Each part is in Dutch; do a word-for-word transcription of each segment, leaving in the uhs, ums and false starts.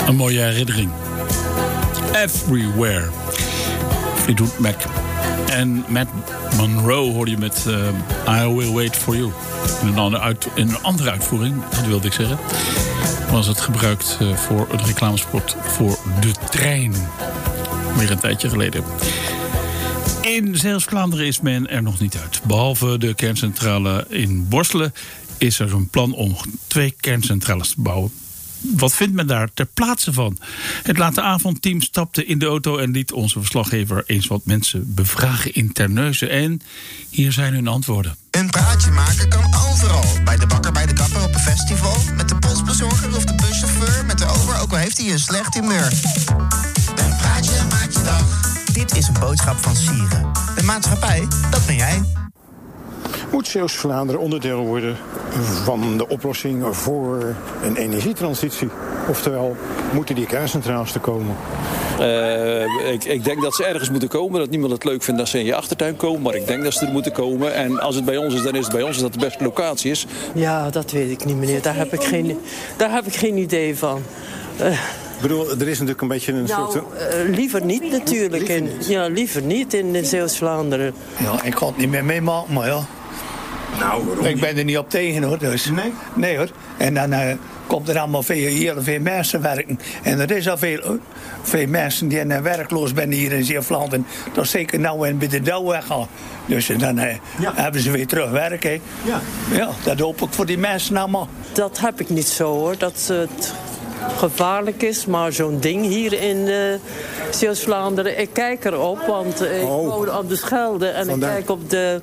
Een mooie herinnering. Everywhere. Fleetwood Mac. En Matt Monroe hoorde je met uh, I Will Wait For You. In een, andere uit, in een andere uitvoering, dat wilde ik zeggen, was het gebruikt uh, voor het reclamespot voor de trein. Weer een tijdje geleden. In Zeeuws-Vlaanderen is men er nog niet uit. Behalve de kerncentrale in Borselen is er een plan om twee kerncentrales te bouwen. Wat vindt men daar ter plaatse van? Het late avondteam stapte in de auto en liet onze verslaggever eens wat mensen bevragen in Terneuzen. En hier zijn hun antwoorden. Een praatje maken kan overal. Bij de bakker, bij de kapper, op een festival. Met de postbezorger of de buschauffeur. Met de ober, ook al heeft hij een slecht humeur. Een praatje maakt je dag. Dit is een boodschap van Sieren. De maatschappij, dat ben jij. Moet Zeeuws-Vlaanderen onderdeel worden van de oplossing voor een energietransitie? Oftewel, moeten die kerncentrales er komen? Uh, ik, ik denk dat ze ergens moeten komen. Dat niemand het leuk vindt als ze in je achtertuin komen. Maar ik denk dat ze er moeten komen. En als het bij ons is, dan is het bij ons dat de beste locatie is. Ja, dat weet ik niet, meneer. Daar heb ik geen, daar heb ik geen idee van. Uh, Ik bedoel, er is natuurlijk een beetje een nou, soort... Uh, liever niet natuurlijk. Liever niet. In, ja, liever niet in Zeeuws-Vlaanderen. Ja, ik kan het niet meer meemaken, maar ja. Nou, waarom Ik niet? ben er niet op tegen, hoor. Dus. Nee? Nee, hoor. En dan uh, komt er allemaal veel, heel veel mensen werken. En er is al veel, uh, veel mensen die uh, werkloos zijn hier in Zeeuws-Vlaanderen. Dat is zeker nou en bij de dauw weggaan. Dus uh, dan uh, ja. hebben ze weer terug werken. Ja. Ja, dat hoop ik voor die mensen allemaal. Dat heb ik niet zo, hoor. Dat het gevaarlijk is, maar zo'n ding hier in uh, Zeeuws-Vlaanderen, ik kijk erop, want uh, ik oh. woon op de Schelde en Vandaar. ik kijk op de...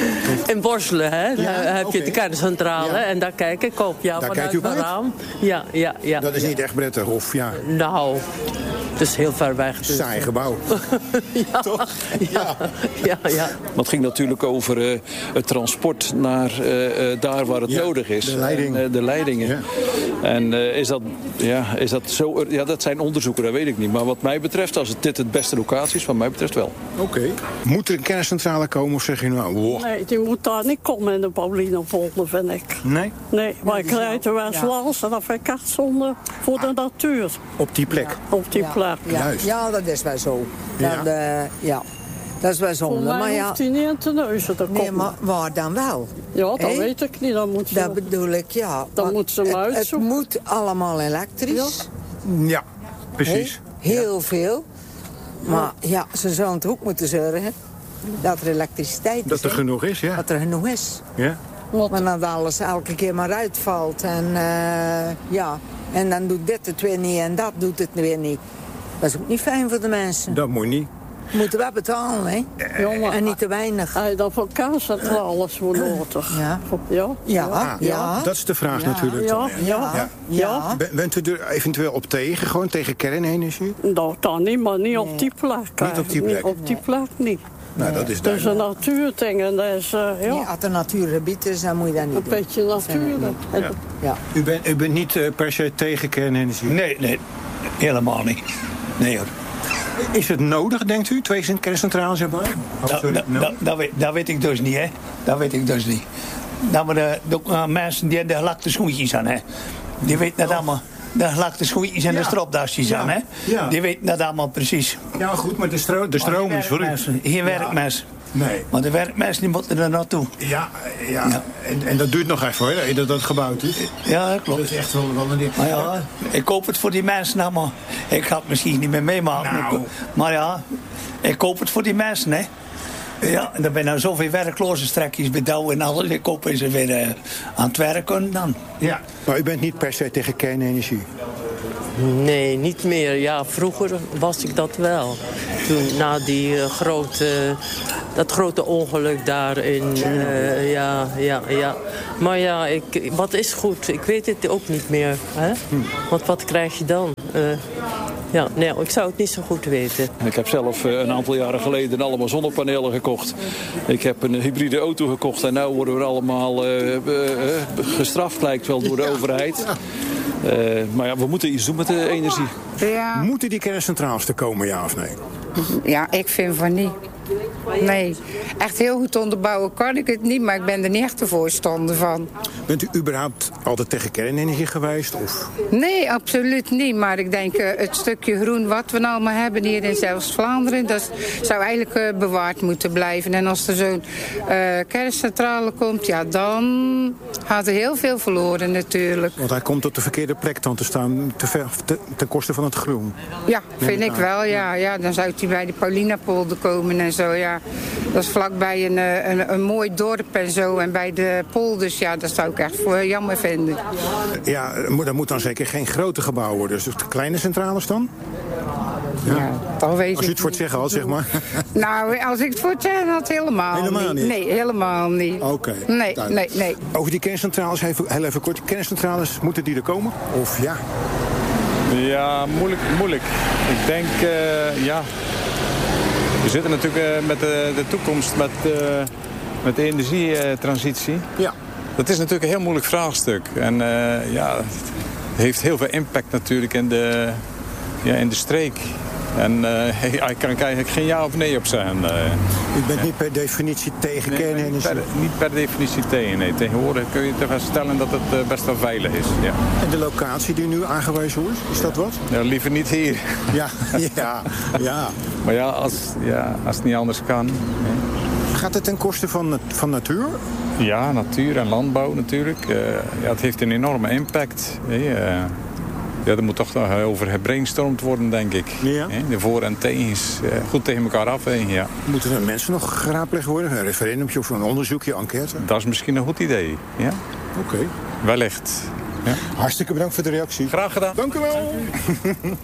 In Borselen, hè, ja, daar heb okay. je de kerncentrale, ja. En daar kijk ik op, ja, Daar vanuit kijkt u mijn uit? raam. Ja, ja, ja. Dat is ja. niet echt prettig, of ja? Nou, het is heel ver weg. Dus. Saai gebouw. ja, Toch? Ja, ja, ja. Maar het ging natuurlijk over uh, het transport naar uh, uh, daar waar het ja, nodig is. de leiding. En, uh, de leidingen. Ja. En uh, is, dat, ja, is dat zo... Ja, dat zijn onderzoeken, dat weet ik niet. Maar wat mij betreft, als het dit het beste locatie is, wat mij betreft wel. Oké. Okay. Moet er een kerncentrale komen of zeg je nou... Wow. Nee, die moet daar niet komen in de Paulinepolder, vind ik. Nee? Nee, maar ik rijd er wel eens langs en dat vind ik echt zonde voor de natuur. Op die plek? Ja. Op die ja. plek. Ja. Juist. Ja, dat is wel zo. Ja. Dat, uh, ja. Dat is wel zonde. Voor mij maar ja, hoeft hij niet in Terneuzen te komen. nee, maar waar dan wel? Ja, dat Hey? weet ik niet. Dat, moet ze... Dat bedoel ik, ja. Dan moeten ze hem het, het uitzoeken. moet allemaal elektrisch. Ja, ja precies. Hey? Heel ja. veel. Maar ja, ze zouden het ook moeten zorgen dat er elektriciteit is. Dat er he? genoeg is, ja. Dat er genoeg is. Ja. Maar dat alles elke keer maar uitvalt. En uh, ja, en dan doet dit het weer niet en dat doet het weer niet. Dat is ook niet fijn voor de mensen. Dat moet niet. Moeten we betalen, hè? Ja, maar, en niet te weinig. Hij uh, dan voor kerncentrales voor nodig. Ja. Ja? Ja. Ah, ja. Dat is de vraag ja. natuurlijk. Ja, ja, Ja. ja. ja. Ben, bent u er eventueel op tegen, gewoon tegen kernenergie? Dat kan niet, maar niet Nee. op die plek. Niet op die plek? Niet op die plek niet. Nou, dat is Dat is een duidelijk. natuurding en dat is, uh, ja, Nee, als het een natuurgebied is, dan moet je dat niet een doen. beetje natuurlijk. Ja. Ja. U, bent, u bent niet uh, per se tegen kernenergie? Nee, nee. Helemaal niet. Nee, hoor. Is het nodig, denkt u, twee kerncentrales erbij? Oh, Dat, sorry. dat, No. dat, dat, weet, dat weet ik dus niet, hè. Dat weet ik dus niet. Dat we de, de uh, mensen die de gelakte schoentjes aan, hè. Die weten dat allemaal. De gelakte schoentjes en Ja. de stropdasjes Ja. aan, hè. Ja. Die weten dat allemaal precies. Ja, goed, maar de, stro de stroom is voor u. Geen Ja. werkmensen. Nee. Maar de werkmensen die moeten er naartoe. Ja, ja. Ja. En, en dat duurt nog even, hoor, dat dat gebouwd is. Ja, dat klopt. Dat is echt wel, wel een ding. Maar ja, ik koop het voor die mensen allemaal. Ik ga het misschien niet meer meemaken. Nou. Maar ja, ik koop het voor die mensen, hè. Ja, en er zijn nou zoveel werkloze strekjes bij Douw en alles. Ik koop ze weer uh, aan het werken dan. Ja. Maar u bent niet per se tegen kernenergie? Nee, niet meer. Ja, vroeger was ik dat wel. Toen na die uh, grote, dat grote ongeluk daar in, uh, ja, ja, ja. Maar ja, ik, wat is goed? Ik weet het ook niet meer. Hè? Want wat krijg je dan? Uh, ja, nee, ik zou het niet zo goed weten. Ik heb zelf uh, een aantal jaren geleden allemaal zonnepanelen gekocht. Ik heb een hybride auto gekocht en nu worden we allemaal uh, uh, uh, gestraft, lijkt wel, door de overheid. Uh, maar ja, we moeten iets doen met de energie. Ja. Moeten die kerncentrales er komen, ja of nee? Ja, ik vind van niet. Nee, echt heel goed onderbouwen kan ik het niet, maar ik ben er niet echt de voorstander van. Bent u überhaupt altijd tegen kernenergie geweest? Of? Nee, absoluut niet. Maar ik denk uh, het stukje groen wat we allemaal hebben hier in zelfs Vlaanderen, dat zou eigenlijk uh, bewaard moeten blijven. En als er zo'n uh, kerncentrale komt, ja, dan gaat er heel veel verloren natuurlijk. Want hij komt op de verkeerde plek dan te staan, te ver, te, ten koste van het groen. Ja, vind ik wel, ja. ja. Dan zou hij bij de Paulinapolder komen en zo, ja. Dat is vlakbij een, een, een mooi dorp en zo. En bij de polders, ja, dat zou ik echt voor jammer vinden. Ja, dat moet dan zeker geen grote gebouw worden. Dus de kleine centrales dan? Ja, ja dat weet ik. Als u het voor het zeggen had, zeg maar. Nou, als ik het voor het zeggen had, helemaal, helemaal niet. niet. Nee, helemaal niet. Oké. Okay, nee, nee, nee. Over die kerncentrales, even, heel even kort. Kerncentrales, moeten die er komen? Of ja? Ja, moeilijk. moeilijk. Ik denk, uh, ja... We zitten natuurlijk uh, met de, de toekomst, met, uh, met de energietransitie. Ja. Dat is natuurlijk een heel moeilijk vraagstuk. En uh, ja, het heeft heel veel impact natuurlijk in de, ja, in de streek. En uh, ik kan eigenlijk geen ja of nee op zeggen. Uh, U bent niet per definitie tegen nee, kernenergie? Niet per, niet per definitie tegen, nee. Tegenwoordig kun je toch stellen dat het uh, best wel veilig is. Ja. En de locatie die nu aangewezen wordt, is dat wat? Ja, liever niet hier. Ja, ja, ja. Maar ja als, ja, als het niet anders kan. Nee. Gaat het ten koste van, van natuur? Ja, natuur en landbouw natuurlijk. Uh, ja, het heeft een enorme impact. Uh, Ja, er moet toch nog over gebrainstormd worden, denk ik. Ja. De voor- en tegens goed tegen elkaar afwegen, ja. Moeten er mensen nog geraadpleegd worden? Een referendumtje of een onderzoekje, enquête? Dat is misschien een goed idee, ja. Oké. Okay. Wellicht. Ja. Hartstikke bedankt voor de reactie. Graag gedaan. Dank u wel.